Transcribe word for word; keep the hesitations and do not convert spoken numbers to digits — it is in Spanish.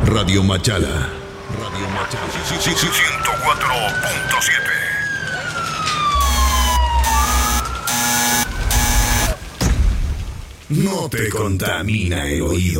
Radio Machala. Radio Machala. Sí, sí, sí, ciento cuatro punto siete. No te contamina el oído.